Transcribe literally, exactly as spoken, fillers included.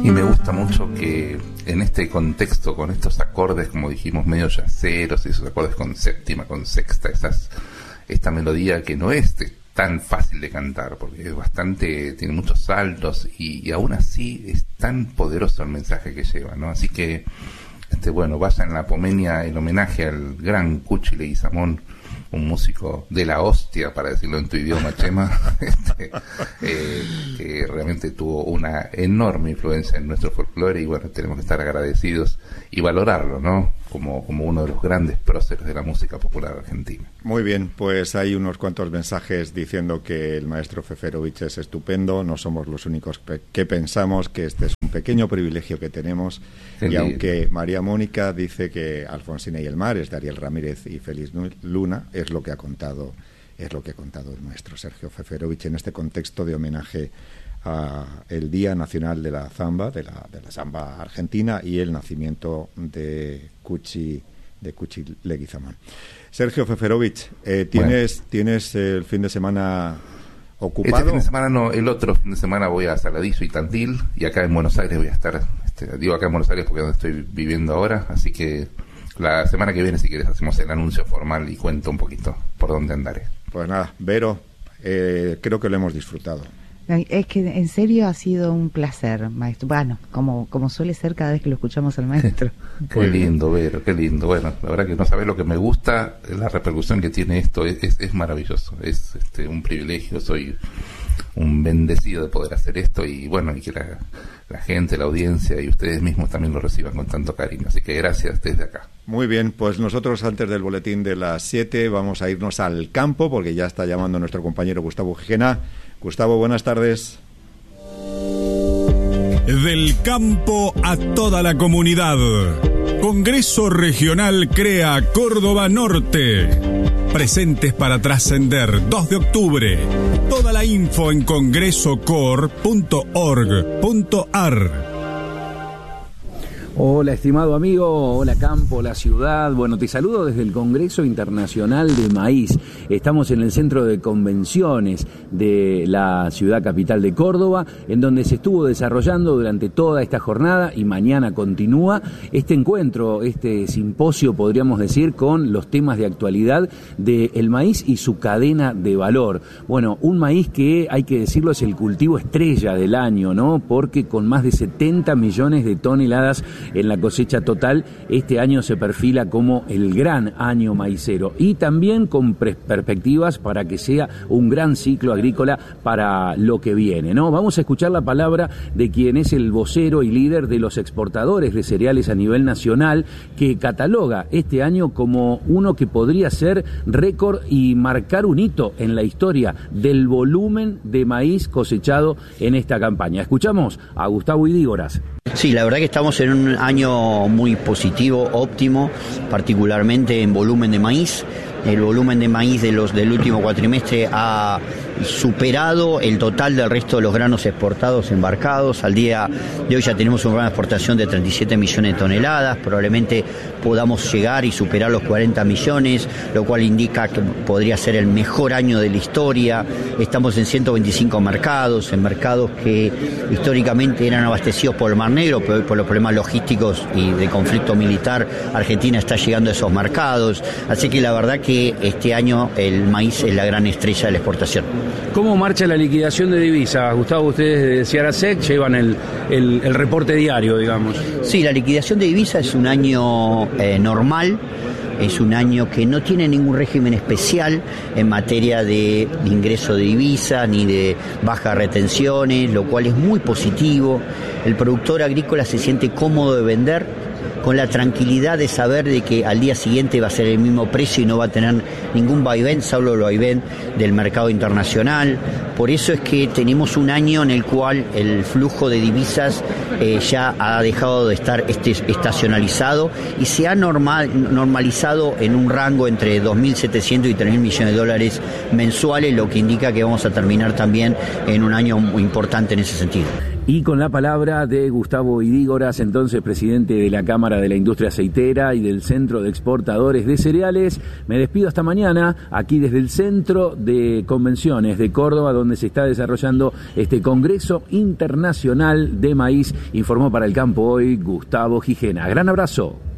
Y me gusta mucho que en este contexto, con estos acordes, como dijimos, medio yaceros, y esos acordes con séptima, con sexta, esas, esta melodía que no es de, tan fácil de cantar, porque es bastante, tiene muchos saltos, y, y aún así es tan poderoso el mensaje que lleva, ¿no? Así que, este, bueno, vaya en la Pomenia el homenaje al gran Cuchi Leguizamón, un músico de la hostia, para decirlo en tu idioma, Chema, este, eh, que realmente tuvo una enorme influencia en nuestro folclore, y bueno, tenemos que estar agradecidos y valorarlo, ¿no? Como, como uno de los grandes próceres de la música popular argentina. Muy bien, pues hay unos cuantos mensajes diciendo que el maestro Feferovich es estupendo, no somos los únicos que pensamos que este es un pequeño privilegio que tenemos. Sí, y aunque María Mónica dice que Alfonsina y el mar es de Ariel Ramírez y Félix Luna, es lo que ha contado, es lo que ha contado el maestro Sergio Feferovich en este contexto de homenaje a el Día Nacional de la Zamba, de la, de la Zamba argentina, y el nacimiento de Cuchi, de Cuchi Leguizamón. Sergio Feferovich, eh, ¿tienes, bueno. ¿tienes el fin de semana ocupado? Este fin de semana no, el otro fin de semana voy a Saladillo y Tandil, y acá en Buenos Aires voy a estar, este, digo acá en Buenos Aires porque es donde estoy viviendo ahora, así que la semana que viene, si quieres, hacemos el anuncio formal y cuento un poquito por dónde andaré. Pues nada, Vero, eh, creo que lo hemos disfrutado. Es que en serio ha sido un placer, maestro. Bueno, como como suele ser cada vez que lo escuchamos al maestro. Qué lindo, Vero, qué lindo. Bueno, la verdad que no sabes lo que me gusta, la repercusión que tiene esto, es, es, es maravilloso. Es este, un privilegio, soy un bendecido de poder hacer esto, y bueno, y que la, la gente, la audiencia y ustedes mismos también lo reciban con tanto cariño. Así que gracias desde acá. Muy bien, pues nosotros antes del boletín de las siete vamos a irnos al campo, porque ya está llamando nuestro compañero Gustavo Gijena. Gustavo, buenas tardes. Del campo a toda la comunidad. Congreso Regional Crea Córdoba Norte. Presentes para trascender, dos de octubre. Toda la info en congreso cor punto org punto ar. Hola, estimado amigo, hola campo, hola ciudad. Bueno, te saludo desde el Congreso Internacional de Maíz. Estamos en el centro de convenciones de la ciudad capital de Córdoba, en donde se estuvo desarrollando durante toda esta jornada, y mañana continúa este encuentro, este simposio, podríamos decir, con los temas de actualidad del maíz y su cadena de valor. Bueno, un maíz que, hay que decirlo, es el cultivo estrella del año, ¿no? Porque con más de setenta millones de toneladas en la cosecha total, este año se perfila como el gran año maicero, y también con perspectivas para que sea un gran ciclo agrícola para lo que viene, ¿no? Vamos a escuchar la palabra de quien es el vocero y líder de los exportadores de cereales a nivel nacional, que cataloga este año como uno que podría ser récord y marcar un hito en la historia del volumen de maíz cosechado en esta campaña. Escuchamos a Gustavo Idígoras. Sí, la verdad que estamos en un año muy positivo, óptimo, particularmente en volumen de maíz. El volumen de maíz de los del último cuatrimestre ha superado el total del resto de los granos exportados embarcados. Al día de hoy ya tenemos una gran exportación de treinta y siete millones de toneladas, probablemente podamos llegar y superar los cuarenta millones, lo cual indica que podría ser el mejor año de la historia. Estamos en ciento veinticinco mercados, en mercados que históricamente eran abastecidos por el Mar Negro, pero hoy por los problemas logísticos y de conflicto militar, Argentina está llegando a esos mercados. Así que la verdad que este año el maíz es la gran estrella de la exportación. ¿Cómo marcha la liquidación de divisas? Gustavo, ustedes de Ciarasec llevan el, el, el reporte diario, digamos. Sí, la liquidación de divisas es un año eh, normal. Es un año que no tiene ningún régimen especial en materia de ingreso de divisas ni de bajas retenciones, lo cual es muy positivo. El productor agrícola se siente cómodo de vender, con la tranquilidad de saber de que al día siguiente va a ser el mismo precio y no va a tener ningún vaivén, solo el vaivén del mercado internacional. Por eso es que tenemos un año en el cual el flujo de divisas eh, ya ha dejado de estar este, estacionalizado y se ha normal, normalizado en un rango entre dos mil setecientos y tres mil millones de dólares mensuales, lo que indica que vamos a terminar también en un año muy importante en ese sentido. Y con la palabra de Gustavo Idígoras, entonces presidente de la Cámara de la Industria Aceitera y del Centro de Exportadores de Cereales, me despido hasta mañana, aquí desde el Centro de Convenciones de Córdoba, donde se está desarrollando este Congreso Internacional de Maíz. Informó para El Campo Hoy Gustavo Gijena. Gran abrazo.